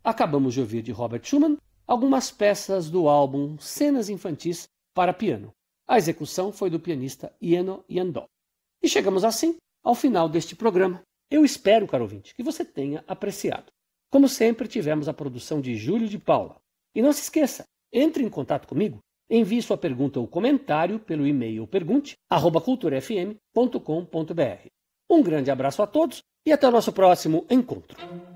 acabamos de ouvir de Robert Schumann algumas peças do álbum Cenas Infantis para Piano. A execução foi do pianista Eno Yandó. E chegamos assim ao final deste programa. Eu espero, caro ouvinte, que você tenha apreciado. Como sempre, tivemos a produção de Júlio de Paula. E não se esqueça, entre em contato comigo, envie sua pergunta ou comentário pelo e-mail pergunte@culturafm.com.br. Um grande abraço a todos e até o nosso próximo encontro.